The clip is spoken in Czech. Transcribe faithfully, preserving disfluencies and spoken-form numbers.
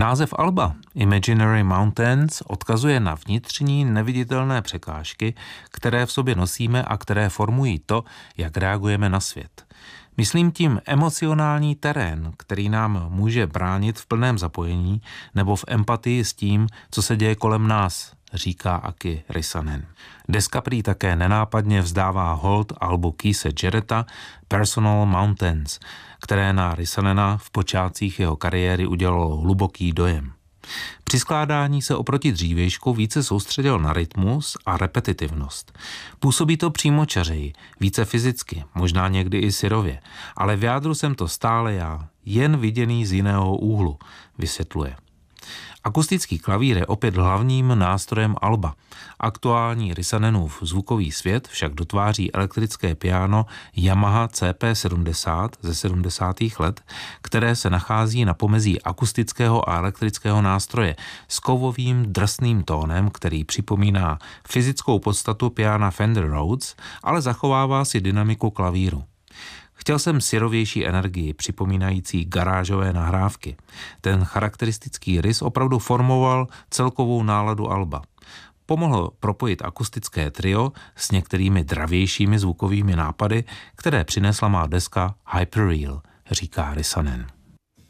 Název alba Imaginary Mountains odkazuje na vnitřní neviditelné překážky, které v sobě nosíme a které formují to, jak reagujeme na svět. Myslím tím emocionální terén, který nám může bránit v plném zapojení nebo v empatii s tím, co se děje kolem nás, říká Aki Rissanen. Deska prý také nenápadně vzdává hold albu Keithe Jarretta Personal Mountains, které na Rissanena v počátcích jeho kariéry udělalo hluboký dojem. Při skládání se oproti dřívějšku více soustředil na rytmus a repetitivnost. Působí to přímočařeji, více fyzicky, možná někdy i syrově, ale v jádru jsem to stále já, jen viděný z jiného úhlu, vysvětluje. Akustický klavír je opět hlavním nástrojem alba. Aktuální Rissanenův zvukový svět však dotváří elektrické piano Yamaha C P sedmdesát ze sedmdesátých let, které se nachází na pomezí akustického a elektrického nástroje s kovovým drsným tónem, který připomíná fyzickou podstatu piana Fender Rhodes, ale zachovává si dynamiku klavíru. Chtěl jsem syrovější energii, připomínající garážové nahrávky. Ten charakteristický rys opravdu formoval celkovou náladu alba. Pomohlo propojit akustické trio s některými dravějšími zvukovými nápady, které přinesla má deska Hyperreal, říká Rissanen.